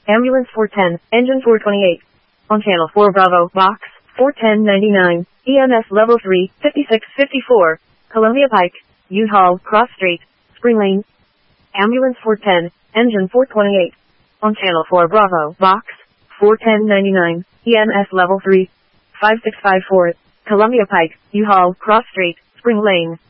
Ambulance 410, Engine 428. On Channel 4 Bravo, Box 41099, EMS Level 3, 5654, Columbia Pike, U-Haul, Cross Street, Spring Lane. Ambulance 410, Engine 428. On Channel 4 Bravo, Box 41099, EMS Level 3, 5654, Columbia Pike, U-Haul, Cross Street, Spring Lane.